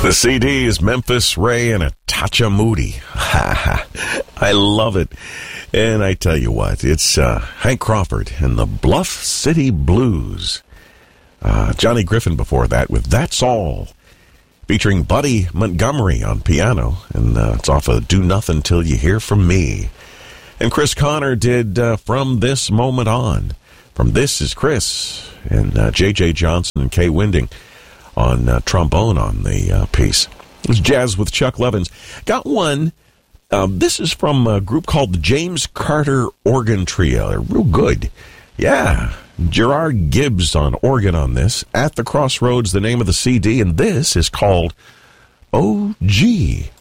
The CD is Memphis Ray and a touch of Moody. I love it. And I tell you what, it's Hank Crawford and the Bluff City Blues. Johnny Griffin before that with That's All, featuring Buddy Montgomery on piano. And it's off of Do Nothing Till You Hear From Me. And Chris Connor did From This Moment On. From This is Chris and J.J. Johnson and Kay Winding on trombone on the piece. It was Jazz with Chuck Levins. Got one. This is from a group called the James Carter Organ Trio. They're real good. Yeah. Gerard Gibbs on organ on this. At the Crossroads, the name of the CD, and this is called O.G.